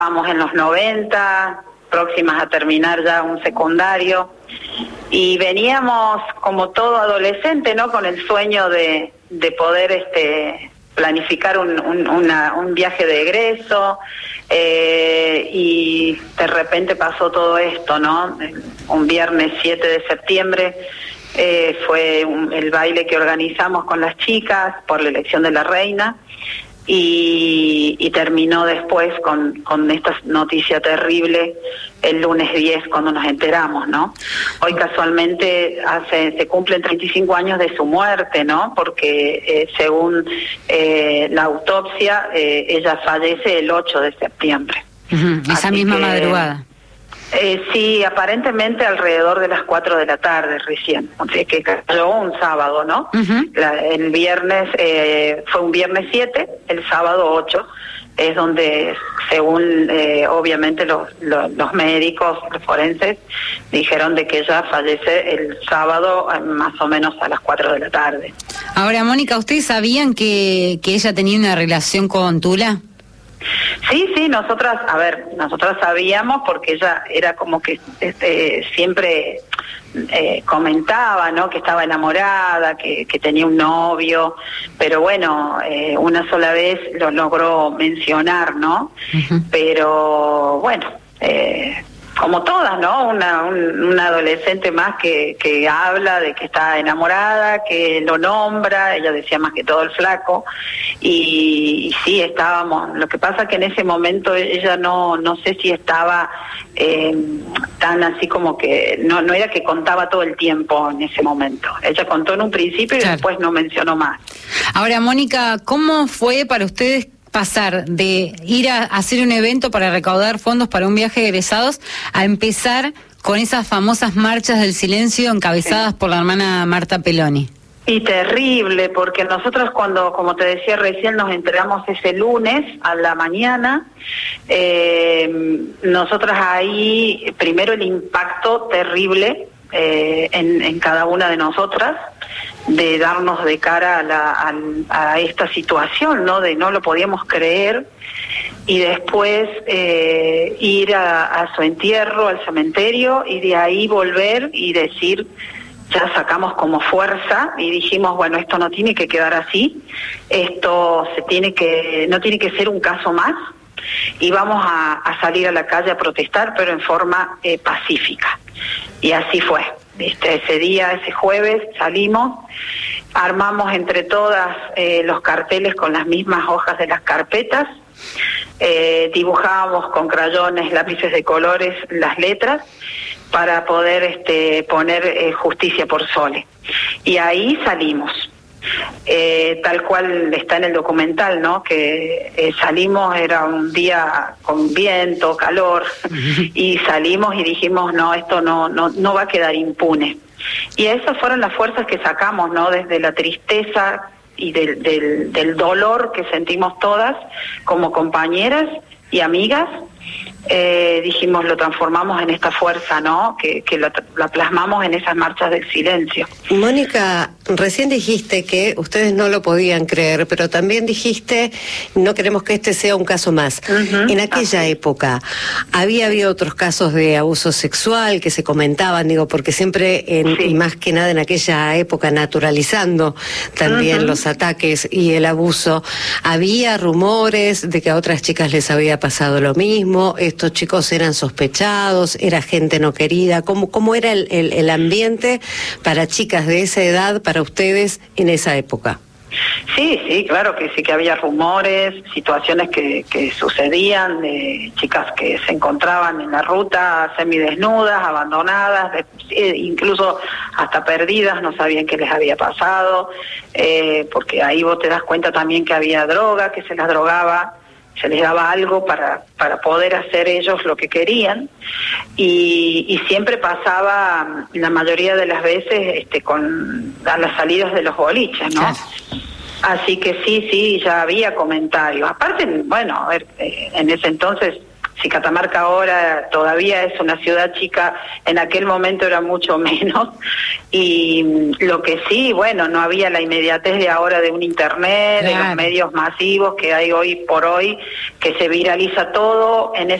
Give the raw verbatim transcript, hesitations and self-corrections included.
Estábamos en los noventa, próximas a terminar ya un secundario, y veníamos como todo adolescente, ¿no? Con el sueño de, de poder este, planificar un, un, una, un viaje de egreso, eh, y de repente pasó todo esto, ¿no? Un viernes siete de septiembre eh, fue un, el baile que organizamos con las chicas por la elección de la reina. Y, y terminó después con, con esta noticia terrible el lunes diez cuando nos enteramos, ¿no? Hoy casualmente hace se cumplen treinta y cinco años de su muerte, ¿no? Porque eh, según eh, la autopsia, eh, ella fallece el ocho de septiembre. Uh-huh. Esa Así misma que, madrugada. Eh, sí, aparentemente alrededor de las cuatro de la tarde recién, o sea, que cayó un sábado, ¿no? Uh-huh. La, el viernes, eh, fue un viernes siete, el sábado ocho, es donde, según eh, obviamente los, los, los médicos, los forenses, dijeron de que ella fallece el sábado más o menos a las cuatro de la tarde. Ahora, Mónica, ¿ustedes sabían que, que ella tenía una relación con Tula? Sí, sí, nosotras, a ver, nosotras sabíamos porque ella era como que este, siempre eh, comentaba, ¿no? Que estaba enamorada, que, que tenía un novio, pero bueno, eh, una sola vez lo logró mencionar, ¿no? Uh-huh. Pero bueno, eh, como todas, ¿no? Una, un, una adolescente más que, que habla de que está enamorada, que lo nombra, ella decía más que todo el flaco, y, y sí, estábamos, lo que pasa que en ese momento ella no, no sé si estaba eh, tan así como que, no, no era que contaba todo el tiempo en ese momento, ella contó en un principio y claro, después no mencionó más. Ahora, Mónica, ¿cómo fue para ustedes pasar de ir a hacer un evento para recaudar fondos para un viaje de egresados a empezar con esas famosas marchas del silencio encabezadas sí. por la hermana Marta Peloni? Y terrible, porque nosotros cuando, como te decía recién, nos enteramos ese lunes a la mañana, eh, nosotras ahí, primero el impacto terrible eh, en, en cada una de nosotras, de darnos de cara a, la, a, a esta situación, ¿no? De no lo podíamos creer, y después eh, ir a, a su entierro, al cementerio, y de ahí volver y decir, ya sacamos como fuerza y dijimos, bueno, esto no tiene que quedar así, esto se tiene que, no tiene que ser un caso más, y vamos a, a salir a la calle a protestar, pero en forma eh, pacífica. Y así fue. Este, ese día, ese jueves, salimos, armamos entre todas eh, los carteles con las mismas hojas de las carpetas, eh, dibujábamos con crayones, lápices de colores las letras para poder este, poner eh, justicia por Sole. Y ahí salimos. Eh, tal cual está en el documental, ¿no? Que eh, salimos, era un día con viento, calor, y salimos y dijimos, no, esto no, no, no va a quedar impune. Y esas fueron las fuerzas que sacamos, ¿no? Desde la tristeza y del, del, del dolor que sentimos todas como compañeras y amigas. Eh, dijimos, lo transformamos en esta fuerza, ¿no? Que, que la, la plasmamos en esas marchas del silencio. Mónica, recién dijiste que ustedes no lo podían creer, pero también dijiste, no queremos que este sea un caso más. Uh-huh. En aquella Así. época, ¿había habido otros casos de abuso sexual que se comentaban? Digo, porque siempre, en, sí. y más que nada en aquella época, naturalizando también uh-huh. los ataques y el abuso, ¿había rumores de que a otras chicas les había pasado lo mismo? ¿Estos chicos eran sospechados? ¿Era gente no querida? ¿Cómo, cómo era el, el, el ambiente para chicas de esa edad, para ustedes en esa época? Sí, sí, claro que sí, que había rumores, situaciones que, que sucedían, de chicas que se encontraban en la ruta semidesnudas, abandonadas, de, eh, incluso hasta perdidas, no sabían qué les había pasado, eh, porque ahí vos te das cuenta también que había droga, que se las drogaba, se les daba algo para, para poder hacer ellos lo que querían, y, y siempre pasaba, la mayoría de las veces, este, con a las salidas de los boliches, ¿no? Claro. Así que sí, sí, ya había comentarios. Aparte, bueno, a ver, eh, en ese entonces si Catamarca ahora todavía es una ciudad chica, en aquel momento era mucho menos. Y lo que sí, bueno, no había la inmediatez de ahora de un internet, claro, de los medios masivos que hay hoy por hoy, que se viraliza todo en ese